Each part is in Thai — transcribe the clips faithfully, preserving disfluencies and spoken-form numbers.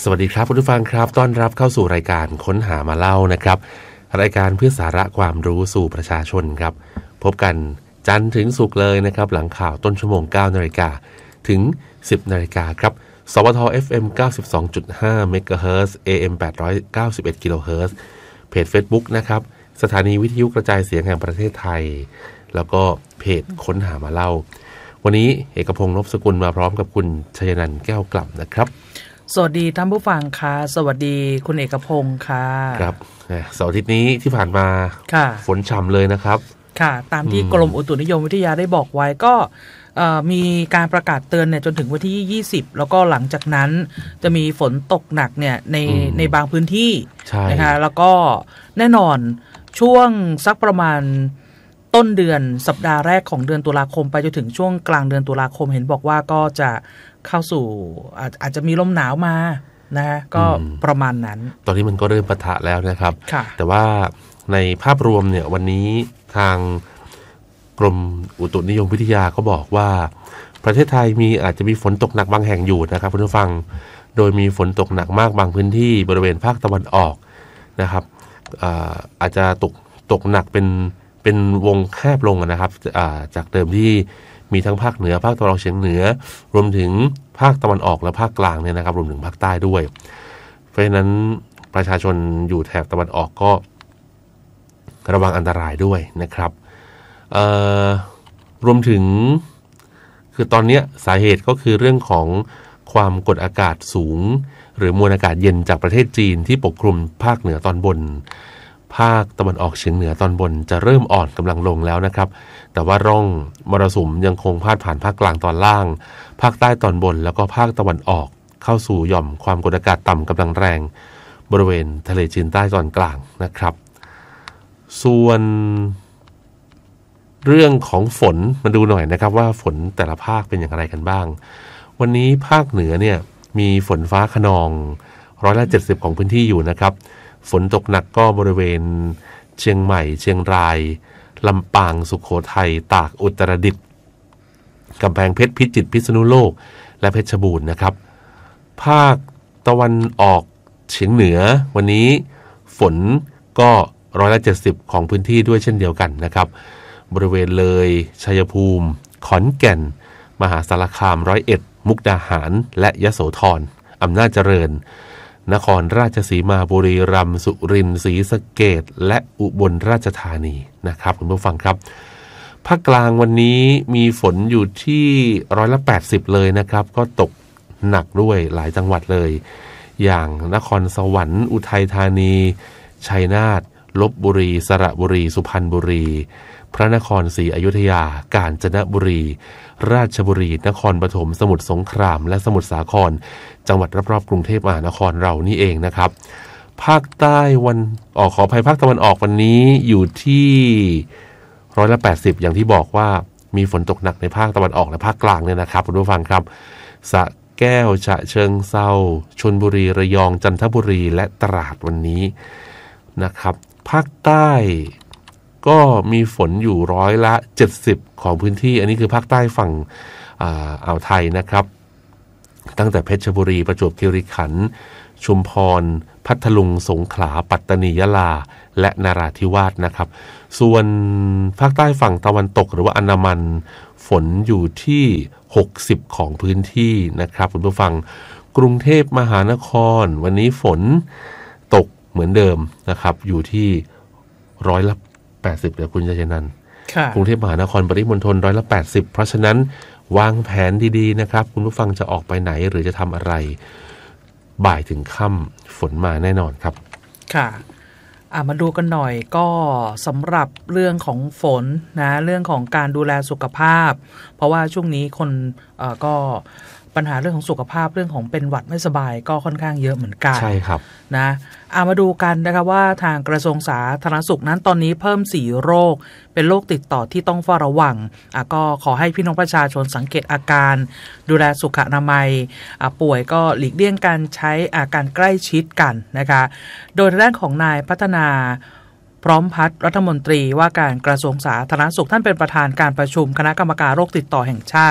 สวัสดีครับคุณผู้ฟังครับต้อนรับเข้าสู่รายการค้นหามาเล่านะครับรายการเพื่อสาระความรู้สู่ประชาชนครับพบกันจันทร์ถึงศุกร์เลยนะครับหลังข่าวต้นชั่วโมง เก้านาฬิกา ถึง สิบนาฬิกาครับสวท เอฟ เอ็ม เก้าสิบสองจุดห้า เมกะเฮิรตซ์ เอ เอ็ม แปดร้อยเก้าสิบเอ็ด กิโลเฮิรตซ์เพจ Facebook นะครับสถานีวิทยุกระจายเสียงแห่งประเทศไทยแล้วก็เพจค้นหามาเล่าวันนี้เอกพงษ์ นพสกุลมาพร้อมกับคุณชยนันท์แก้วกล่ำนะครับสวัสดีท่านผู้ฟังค่ะสวัสดีคุณเอกพงษ์ค่ะครับเสาร์อาทิตย์นี้ที่ผ่านมาฝนฉ่ำเลยนะครับค่ะตามที่กรมอุตุนิยมวิทยาได้บอกไว้ก็มีการประกาศเตือนเนี่ยจนถึงวันที่ยี่สิบแล้วก็หลังจากนั้นจะมีฝนตกหนักเนี่ยในในบางพื้นที่นะคะแล้วก็แน่นอนช่วงสักประมาณต้นเดือนสัปดาห์แรกของเดือนตุลาคมไปจนถึงช่วงกลางเดือนตุลาคมเห็นบอกว่าก็จะเข้าสู่อาจ, อาจจะมีลมหนาวมานะก็ประมาณนั้นตอนนี้มันก็เริ่มปะทะแล้วนะครับแต่ว่าในภาพรวมเนี่ยวันนี้ทางกรมอุตุนิยมวิทยาก็บอกว่าประเทศไทยมีอาจจะมีฝนตกหนักบางแห่งอยู่นะครับคุณผู้ฟังโดยมีฝนตกหนักมากบางพื้นที่บริเวณภาคตะวันออกนะครับ อา, อาจจะตกตกหนักเป็นเป็นวงแคบลงนะครับจากเดิมที่มีทั้งภาคเหนือภาคตะวันออกเฉียงเหนือรวมถึงภาคตะวันออกและภาคกลางเนี่ยนะครับรวมถึงภาคใต้ด้วยเพราะฉะนั้นประชาชนอยู่แถบตะวันออกก็ระวังอันตรายด้วยนะครับรวมถึงคือตอนนี้สาเหตุก็คือเรื่องของความกดอากาศสูงหรือมวลอากาศเย็นจากประเทศจีนที่ปกคลุมภาคเหนือตอนบนภาคตะวันออกเฉียงเหนือตอนบนจะเริ่มอ่อนกำลังลงแล้วนะครับแต่ว่าร่องมรสุมยังคงพาดผ่านภาคกลางตอนล่างภาคใต้ตอนบนแล้วก็ภาคตะวันออกเข้าสู่หย่อมความกดอากาศต่ำกำลังแรงบริเวณทะเลจีนใต้ตอนกลางนะครับส่วนเรื่องของฝนมาดูหน่อยนะครับว่าฝนแต่ละภาคเป็นอย่างไรกันบ้างวันนี้ภาคเหนือเนี่ยมีฝนฟ้าคะนองร้อยละเจ็ดสิบของพื้นที่อยู่นะครับฝนตกหนักก็บริเวณเชียงใหม่เชียงรายลำปางสุโขทัยตากอุตรดิตถ์กำแพงเพชรพิจิตรพิษณุโลกและเพชรบูรณ์นะครับภาคตะวันออกเฉียงเหนือวันนี้ฝนก็ร้อยละเจ็ดสิบของพื้นที่ด้วยเช่นเดียวกันนะครับบริเวณเลยชัยภูมิขอนแก่นมหาสารคามร้อยเอ็ดมุกดาหารและยโสธรอำนาจเจริญนครราชสีมาบุรีรัมย์สุรินทร์ศรีสะเกษและอุบลราชธานีนะครับคุณผู้ฟังครับภาคกลางวันนี้มีฝนอยู่ที่ร้อยละแปดสิบเลยนะครับก็ตกหนักด้วยหลายจังหวัดเลยอย่างนครสวรรค์อุทัยธานีชัยนาทลพบุรีสระบุรีสุพรรณบุรีพระนครศรีอยุธยากาญจนบุรีราชบุรีนครปฐมสมุทรสงครามและสมุทรสาครจังหวัดรอบๆกรุงเทพมหานครเรานี่เองนะครับภาคใต้วันออกขออภัยภาคตะวันออกวันนี้อยู่ที่ร้อยละแปดสิบอย่างที่บอกว่ามีฝนตกหนักในภาคตะวันออกและภาคกลางเนี่ยนะครับคุณผู้ฟังครับสระแก้วฉะเชิงเทราชลบุรีระยองจันทบุรีและตราดวันนี้นะครับภาคใต้ก็มีฝนอยู่ร้อยละเจ็ดสิบของพื้นที่อันนี้คือภาคใต้ฝั่งอ่าวไทยนะครับตั้งแต่เพชรบุรีประจวบคีรีขันธ์ชุมพรพัทลุงสงขลาปัตตานียะลาและนราธิวาสนะครับส่วนภาคใต้ฝั่งตะวันตกหรือว่าอันดามันฝนอยู่ที่หกสิบของพื้นที่นะครับคุณผู้ฟังกรุงเทพมหานครวันนี้ฝนตกเหมือนเดิมนะครับอยู่ที่ร้อยละแปดสิบเดี๋ยวคุณจะเช่นนั้นกรุงเทพมหานครปริมณฑลร้อยละแปดสิบเพราะฉะนั้นวางแผนดีๆนะครับคุณผู้ฟังจะออกไปไหนหรือจะทำอะไรบ่ายถึงค่ำฝนมาแน่นอนครับค่ะมาดูกันหน่อยก็สำหรับเรื่องของฝนนะเรื่องของการดูแลสุขภาพเพราะว่าช่วงนี้คนเอ่อก็ปัญหาเรื่องของสุขภาพเรื่องของเป็นหวัดไม่สบายก็ค่อนข้างเยอะเหมือนกันใช่ครับนะเอามาดูกันนะคะว่าทางกระทรวงสาธารณสุขนั้นตอนนี้เพิ่มสี่โรคเป็นโรคติดต่อที่ต้องเฝ้าระวังอ่ะก็ขอให้พี่น้องประชาชนสังเกตอาการดูแลสุขอนามัยอ่ะป่วยก็หลีกเลี่ยงการใช้อาการใกล้ชิดกันนะคะโดยด้านของนายพัฒนาพร้อมพัฒน์รัฐมนตรีว่าการกระทรวงสาธารณสุขท่านเป็นประธานการประชุมคณะกรรมการโรคติดต่อแห่งชาติ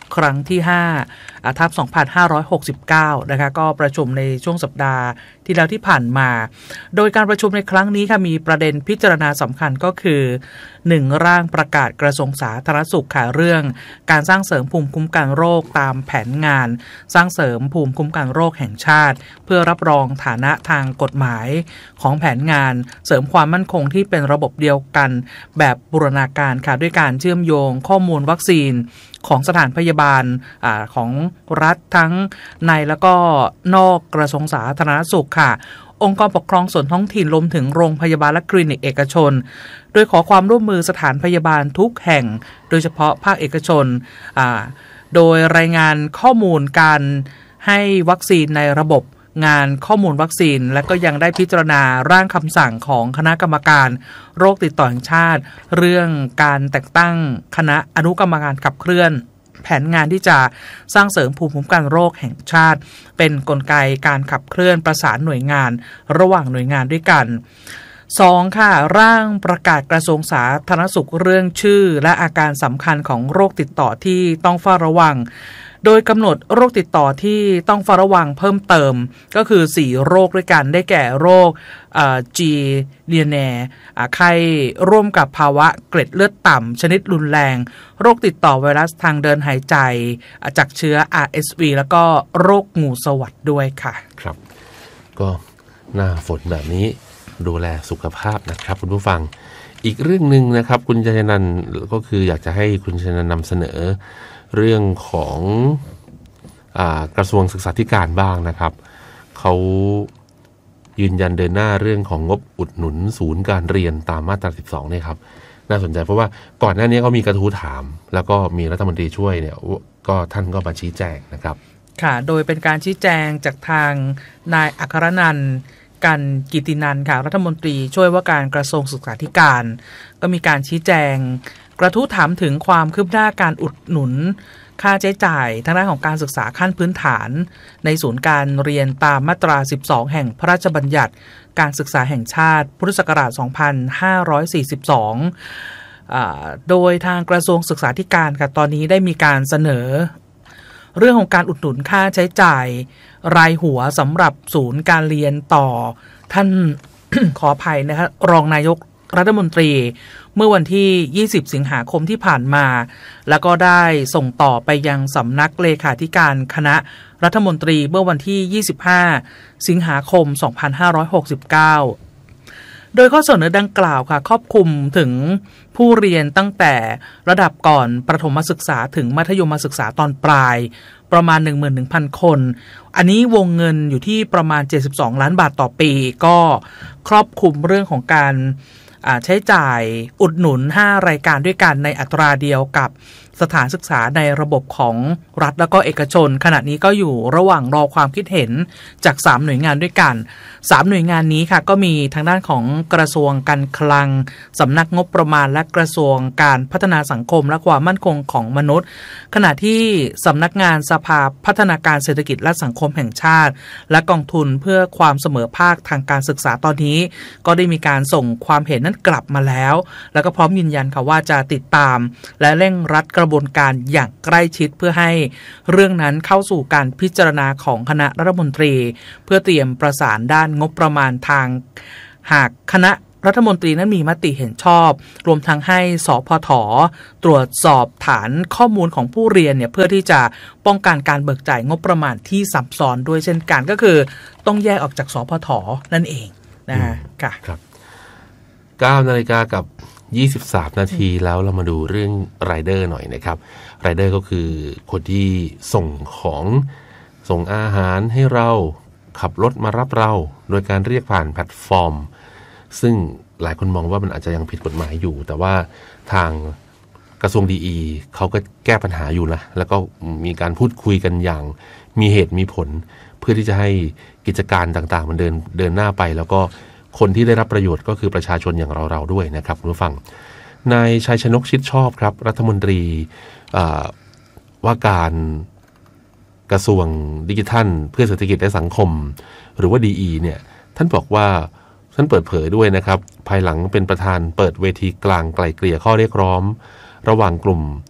ครั้งที่ห้าทับสองพันห้าร้อยหกสิบเก้านะคะก็ประชุมในช่วงสัปดาห์ที่แล้วที่ผ่านมาโดยการประชุมในครั้งนี้ค่ะมีประเด็นพิจารณาสำคัญก็คือหนึ่งร่างประกาศกระทรวงสาธารณสุขค่ะเรื่องการสร้างเสริมภูมิคุ้มกันโรคตามแผนงานสร้างเสริมภูมิคุ้มกันโรคแห่งชาติเพื่อรับรองฐานะทางกฎหมายของแผนงานเสริมความมั่นคงที่เป็นระบบเดียวกันแบบบูรณาการค่ะด้วยการเชื่อมโยงข้อมูลวัคซีนของสถานพยาบาลอของรัฐทั้งในแล้วก็นอกกระทรวงสาธารณสุขค่ะองค์กรปกครองส่วนท้องถิ่นรวมถึงโรงพยาบาลและคลินิกเอกชนโดยขอความร่วมมือสถานพยาบาลทุกแห่งโดยเฉพาะภาคเอกชนโดยรายงานข้อมูลการให้วัคซีนในระบบงานข้อมูลวัคซีนและก็ยังได้พิจารณาร่างคำสั่งของคณะกรรมการโรคติดต่อแห่งชาติเรื่องการแต่งตั้งคณะอนุกรรมการขับเคลื่อนแผนงานที่จะสร้างเสริมภูมิคุ้มกันโรคแห่งชาติเป็นกลไกการขับเคลื่อนประสานหน่วยงานระหว่างหน่วยงานด้วยกันสองค่ะร่างประกาศกระทรวงสาธารณสุขเรื่องชื่อและอาการสำคัญของโรคติดต่อที่ต้องเฝ้าระวังโดยกำหนดโรคติดต่อที่ต้องเฝ้าระวังเพิ่มเติมก็คือสี่โรคด้วยกันได้แก่โรคจีเลียแนไข้ร่วมกับภาวะเกล็ดเลือดต่ำชนิดรุนแรงโรคติดต่อไวรัสทางเดินหายใจจากเชื้อ อาร์ เอส วี แล้วก็โรคงูสวัสด์ด้วยค่ะครับก็หน้าฝนแบบนี้ดูแลสุขภาพนะครับคุณผู้ฟังอีกเรื่องนึงนะครับคุณชัยนันท์ก็คืออยากจะให้คุณชัยนันท์นำเสนอเรื่องของอ่ากระทรวงศึกษาธิการบ้างนะครับเขายืนยันเดินหน้าเรื่องของงบอุดหนุนศูนย์การเรียนตามมาตราสิบสองเนี่ยครับน่าสนใจเพราะว่าก่อนหน้านี้เขามีกระทู้ถามแล้วก็มีรัฐมนตรีช่วยเนี่ยก็ท่านก็มาชี้แจงนะครับค่ะโดยเป็นการชี้แจงจากทางนายอัครนันท์กันกิตินันท์ค่ะรัฐมนตรีช่วยว่าการกระทรวงศึกษาธิการก็มีการชี้แจงกระทู้ถามถึงความคืบหน้าการอุดหนุนค่าใช้จ่ายทางด้านของการศึกษาขั้นพื้นฐานในศูนย์การเรียนตามมาตราสิบสองแห่งพระราชบัญญัติการศึกษาแห่งชาติพุทธศักราชสองพันห้าร้อยสี่สิบสองอ่าโดยทางกระทรวงศึกษาธิการค่ะตอนนี้ได้มีการเสนอเรื่องของการอุดหนุนค่าใช้จ่ายรายหัวสำหรับศูนย์การเรียนต่อท่าน ขออภัยนะคะรองนายกรัฐมนตรีเมื่อวันที่ยี่สิบสิงหาคมที่ผ่านมาแล้วก็ได้ส่งต่อไปยังสำนักเลขาธิการคณะรัฐมนตรีเมื่อวันที่ยี่สิบห้าสิงหาคมสองพันห้าร้อยหกสิบเก้าโดยข้อเสนอดังกล่าวค่ะครอบคลุมถึงผู้เรียนตั้งแต่ระดับก่อนประถมศึกษาถึงมัธยมศึกษาตอนปลายประมาณ หนึ่งหมื่นหนึ่งพัน คนอันนี้วงเงินอยู่ที่ประมาณเจ็ดสิบสองล้านบาทต่อปีก็ครอบคลุมเรื่องของการใช้จ่ายอุดหนุนห้ารายการด้วยกันในอัตราเดียวกับสถานศึกษาในระบบของรัฐแล้วก็เอกชนขณะนี้ก็อยู่ระหว่างรอความคิดเห็นจากสามหน่วยงานด้วยกันสามหน่วยงานนี้ค่ะก็มีทางด้านของกระทรวงการคลังสำนักงบประมาณและกระทรวงการพัฒนาสังคมและความมั่นคงของมนุษย์ขณะที่สำนักงานสภาพัฒนาการเศรษฐกิจและสังคมแห่งชาติและกองทุนเพื่อความเสมอภาคทางการศึกษาตอนนี้ก็ได้มีการส่งความเห็นนั้นกลับมาแล้วแล้วก็พร้อมยืนยันค่ะว่าจะติดตามและเร่งรัดกระบวนการอย่างใกล้ชิดเพื่อให้เรื่องนั้นเข้าสู่การพิจารณาของคณะรัฐมนตรีเพื่อเตรียมประสานด้านงบประมาณทางหากคณะรัฐมนตรีนั้นมีมติเห็นชอบรวมทั้งให้สพทตรวจสอบฐานข้อมูลของผู้เรียนเนี่ยเพื่อที่จะป้องกันการเบิกจ่ายงบประมาณที่ซับซ้อนด้วยเช่นกันก็คือต้องแยกออกจากสพทนั่นเองนะฮะค่ะครับเก้านาฬิกากับยี่สิบสามนาทีแล้วเรามาดูเรื่องไรเดอร์หน่อยนะครับไรเดอร์ก็คือคนที่ส่งของส่งอาหารให้เราขับรถมารับเราโดยการเรียกผ่านแพลตฟอร์มซึ่งหลายคนมองว่ามันอาจจะยังผิดกฎหมายอยู่แต่ว่าทางกระทรวงดีอีเขาก็แก้ปัญหาอยู่นะแล้วก็มีการพูดคุยกันอย่างมีเหตุมีผลเพื่อที่จะให้กิจการต่างๆมันเดินเดินหน้าไปแล้วก็คนที่ได้รับประโยชน์ก็คือประชาชนอย่างเราๆด้วยนะครับคุณผู้ฟังนายชัยชนกชิดชอบครับรัฐมนตรีว่าการกระทรวงดิจิทัลเพื่อเศรษฐกิจและสังคมหรือว่า ดี อี เนี่ยท่านบอกว่าท่านเปิดเผยด้วยนะครับภายหลังเป็นประธานเปิดเวทีกลางไกล่เกลี่ยข้อเรียกร้องระหว่างกลุ่ม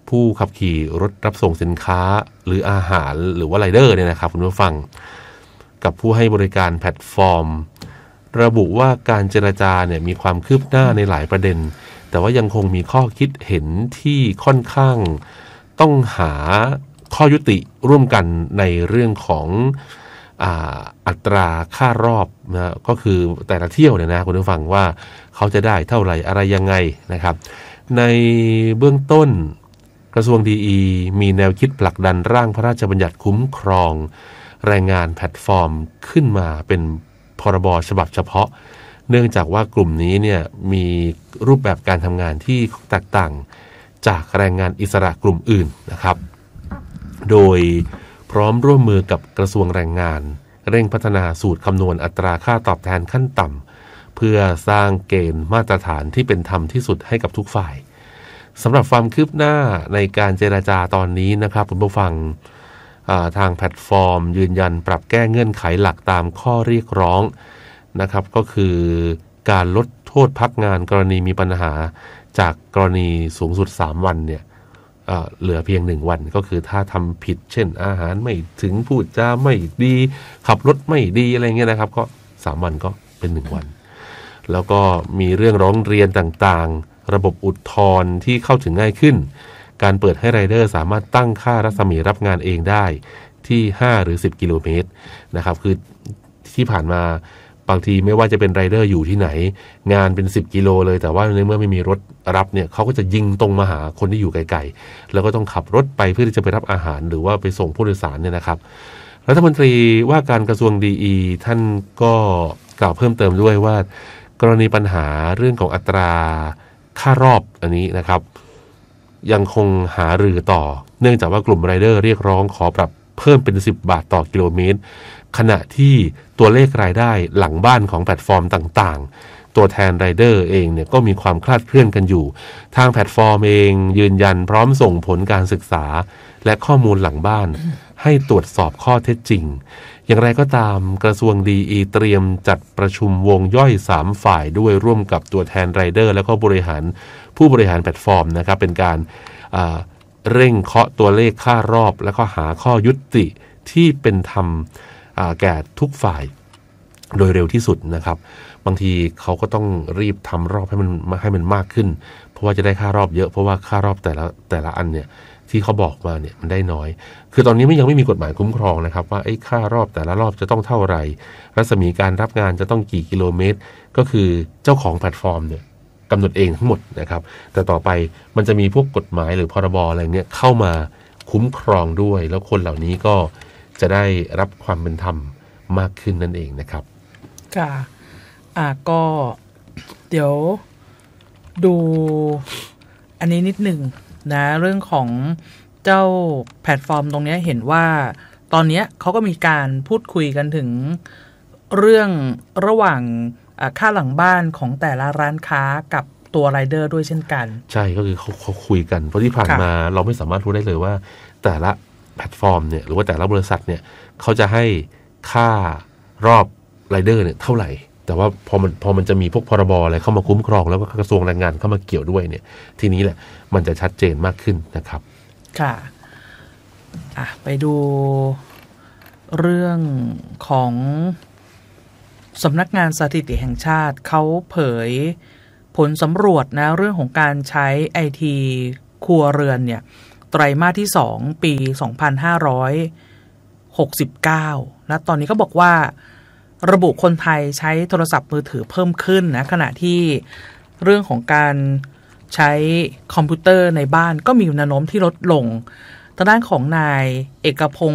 ผู้ขับขี่รถรับส่งสินค้าหรืออาหารหรือว่าไรเดอร์เนี่ยนะครับคุณผู้ฟังกับผู้ให้บริการแพลตฟอร์มระบุว่าการเจรจาเนี่ยมีความคืบหน้าในหลายประเด็นแต่ว่ายังคงมีข้อคิดเห็นที่ค่อนข้างต้องหาข้อยุติร่วมกันในเรื่องของอ่าอัตราค่ารอบนะก็คือแต่ละเที่ยวเนี่ยนะคุณผู้ฟังว่าเขาจะได้เท่าไหร่อะไรยังไงนะครับในเบื้องต้นกระทรวงดีอีมีแนวคิดผลักดันร่างพระราชบัญญัติคุ้มครองแรงงานแพลตฟอร์มขึ้นมาเป็นพรบฉบับเฉพาะเนื่องจากว่ากลุ่มนี้เนี่ยมีรูปแบบการทำงานที่แตกต่างจากแรงงานอิสระกลุ่มอื่นนะครับโดยพร้อมร่วมมือกับกระทรวงแรงงานเร่งพัฒนาสูตรคำนวณอัตราค่าตอบแทนขั้นต่ำเพื่อสร้างเกณฑ์มาตรฐานที่เป็นธรรมที่สุดให้กับทุกฝ่ายสำหรับความคืบหน้าในการเจรจาตอนนี้นะครับคุณผู้ฟังทางแพลตฟอร์มยืนยันปรับแก้เงื่อนไขหลักตามข้อเรียกร้องนะครับก็คือการลดโทษพักงานกรณีมีปัญหาจากกรณีสูงสุดสามวันเนี่ย เอ่อ เหลือเพียงหนึ่งวันก็คือถ้าทำผิดเช่นอาหารไม่ถึงพูดจาไม่ดีขับรถไม่ดีอะไรเงี้ยนะครับก็สามวันก็เป็นหนึ่งวันแล้วก็มีเรื่องร้องเรียนต่างๆระบบอุทธรณ์ที่เข้าถึงง่ายขึ้นการเปิดให้ไรเดอร์สามารถตั้งค่ารัศมีรับงานเองได้ที่ห้าหรือสิบกิโลเมตรนะครับคือที่ผ่านมาบางทีไม่ว่าจะเป็นไรเดอร์อยู่ที่ไหนงานเป็นสิบกิโลเลยแต่ว่าในเมื่อไม่มีรถรับเนี่ยเขาก็จะยิงตรงมาหาคนที่อยู่ไกลๆแล้วก็ต้องขับรถไปเพื่อที่จะไปรับอาหารหรือว่าไปส่งผู้โดยสารเนี่ยนะครับรัฐมนตรีว่าการกระทรวงดีอีท่านก็กล่าวเพิ่มเติมด้วยว่ากรณีปัญหาเรื่องของอัตราค่ารอบอันนี้นะครับยังคงหารือต่อเนื่องจากว่ากลุ่มไรเดอร์เรียกร้องขอปรับเพิ่มเป็นสิบบาทต่อกิโลเมตรขณะที่ตัวเลขรายได้หลังบ้านของแพลตฟอร์มต่างๆตัวแทนไรเดอร์เองเนี่ยก็มีความคลาดเคลื่อนกันอยู่ทางแพลตฟอร์มเองยืนยันพร้อมส่งผลการศึกษาและข้อมูลหลังบ้านให้ตรวจสอบข้อเท็จจริงอย่างไรก็ตามกระทรวงดีอีเตรียมจัดประชุมวงย่อยสามฝ่ายด้วยร่วมกับตัวแทนไรเดอร์แล้วก็บริหารผู้บริหารแพลตฟอร์มนะครับเป็นการเร่งเคาะตัวเลขค่ารอบแล้วก็หาข้อยุติที่เป็นธรรมแก่ทุกฝ่ายโดยเร็วที่สุดนะครับบางทีเขาก็ต้องรีบทำรอบให้มันให้มันมากขึ้นเพราะว่าจะได้ค่ารอบเยอะเพราะว่าค่ารอบแต่ละแต่ละอันเนี่ยที่เขาบอกมาเนี่ยมันได้น้อยคือตอนนี้ไม่ยังไม่มีกฎหมายคุ้มครองนะครับว่าไอ้ค่ารอบแต่ละรอบจะต้องเท่าไหร่รัศมีการรับงานจะต้องกี่กิโลเมตรก็คือเจ้าของแพลตฟอร์มเนี่ยกำหนดเองทั้งหมดนะครับแต่ต่อไปมันจะมีพวกกฎหมายหรือพรบอะไรเงี้ยเข้ามาคุ้มครองด้วยแล้วคนเหล่านี้ก็จะได้รับความเป็นธรรมมากขึ้นนั่นเองนะครับค่ะอ่ะก็เดี๋ยวดูอันนี้นิดหนึ่งนะเรื่องของเจ้าแพลตฟอร์มตรงนี้เห็นว่าตอนนี้เขาก็มีการพูดคุยกันถึงเรื่องระหว่างค่าหลังบ้านของแต่ละร้านค้ากับตัวไรเดอร์ด้วยเช่นกันใช่ก็คือเขาเขาคุยกันเพราะที่ผ่านมาเราไม่สามารถรู้ได้เลยว่าแต่ละแพลตฟอร์มเนี่ยหรือว่าแต่ละบริษัทเนี่ยเขาจะให้ค่ารอบไรเดอร์เนี่ยเท่าไหร่แต่ว่าพอมันพอมันจะมีพวกพรบอะไรเข้ามาคุ้มครองแล้วก็กระทรวงแรงงานเข้ามาเกี่ยวด้วยเนี่ยทีนี้แหละมันจะชัดเจนมากขึ้นนะครับค่ะอ่ะไปดูเรื่องของสำนักงานสถิติแห่งชาติเขาเผยผลสำรวจนะเรื่องของการใช้ไอทีครัวเรือนเนี่ยไตรมาสที่สองปีสองพันห้าร้อยหกสิบเก้านะตอนนี้ก็บอกว่าระบุคนไทยใช้โทรศัพท์มือถือเพิ่มขึ้นนะขณะที่เรื่องของการใช้คอมพิวเตอร์ในบ้านก็มีแนวโน้มที่ลดลงทางด้านของนายเอกพงษ์